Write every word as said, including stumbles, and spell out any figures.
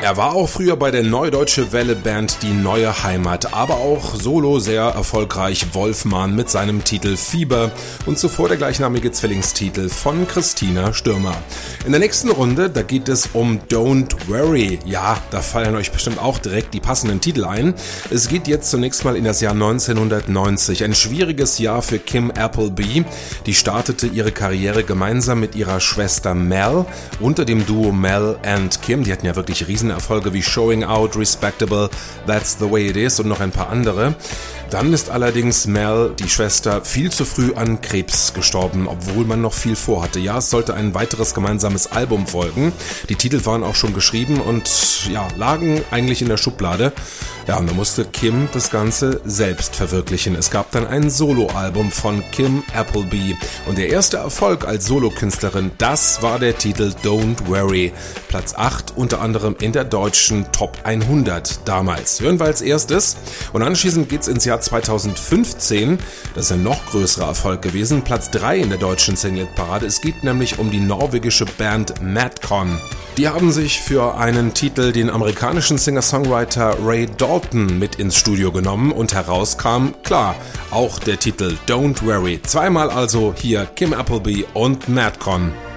Er war auch früher bei der Neue Deutsche Welle Band Die Neue Heimat, aber auch solo sehr erfolgreich Wolfmann mit seinem Titel Fieber und zuvor der gleichnamige Zwillingstitel von Christina Stürmer. In der nächsten Runde, da geht es um Don't Worry. Ja, da fallen euch bestimmt auch direkt die passenden Titel ein. Es geht jetzt zunächst mal in das Jahr neunzehnhundertneunzig, ein schwieriges Jahr für Kim Appleby. Die startete ihre Karriere gemeinsam mit ihrer Schwester Mel unter dem Duo Mel and Kim. Die hatten ja wirklich riesen Erfolge wie Showing Out, Respectable, That's the Way It Is und noch ein paar andere. Dann ist allerdings Mel, die Schwester, viel zu früh an Krebs gestorben, obwohl man noch viel vorhatte. Ja, es sollte ein weiteres gemeinsames Album folgen. Die Titel waren auch schon geschrieben und ja, lagen eigentlich in der Schublade. Ja, und da musste Kim das Ganze selbst verwirklichen. Es gab dann ein Soloalbum von Kim Appleby. Und der erste Erfolg als Solokünstlerin, das war der Titel Don't Worry. Platz acht unter anderem in der deutschen Top hundert damals. Hören wir als erstes. Und anschließend geht's ins Jahr zweitausendfünfzehn. Das ist ein noch größerer Erfolg gewesen. Platz drei in der deutschen Singlet-Parade. Es geht nämlich um die norwegische Band Madcon. Die haben sich für einen Titel den amerikanischen Singer-Songwriter Ray Dalton mit ins Studio genommen und herauskam, klar, auch der Titel Don't Worry. Zweimal also hier Kim Appleby und Madcon.